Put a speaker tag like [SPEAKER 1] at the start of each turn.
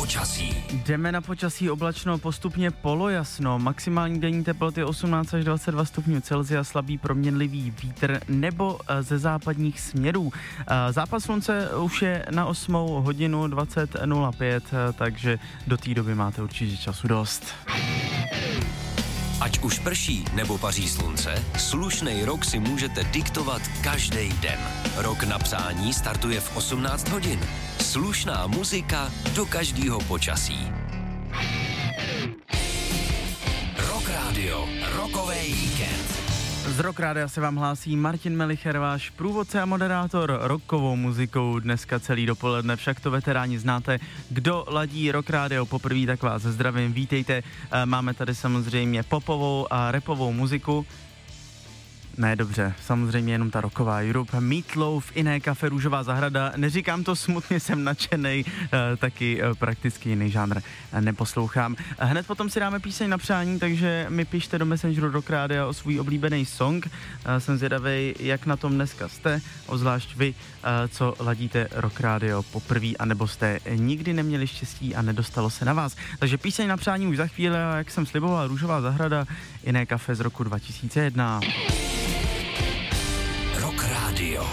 [SPEAKER 1] Počasí.
[SPEAKER 2] Jdeme na počasí, oblačno, postupně polojasno, maximální denní teploty 18 až 22 stupňů Celsia, slabý proměnlivý vítr nebo ze západních směrů. Západ slunce už je na 8 hodinu 20:05, takže do té doby máte určitě času dost.
[SPEAKER 1] Ať už prší nebo paří slunce, slušnej rok si můžete diktovat každý den. Rok na přání startuje v 18 hodin. Slušná muzika do každého počasí. Rock Radio, rokový víkend.
[SPEAKER 2] Z Rock Rádia se vám hlásí Martin Melicher, váš průvodce a moderátor rockovou muzikou. Dneska celý dopoledne, však to veteráni znáte. Kdo ladí Rock Radio poprvé, tak vás zdravím, vítejte. Máme tady samozřejmě popovou a rapovou muziku. Ne, dobře, samozřejmě jenom ta rocková. Europe, Meatloaf, Iné kafe, Růžová zahrada. Neříkám to smutně, jsem nadšenej, taky prakticky jiný žánr neposlouchám. Hned potom si dáme píseň na přání, takže mi pište do Messengeru Rock Rádia o svůj oblíbený song. Jsem zvědavej, jak na tom dneska jste, obzvlášť vy, co ladíte Rock Radio poprvé, anebo jste nikdy neměli štěstí a nedostalo se na vás. Takže píseň na přání už za chvíli, a jak jsem sliboval, Růžová zahrada, Iné kafe z roku 2001.
[SPEAKER 1] Rock Radio.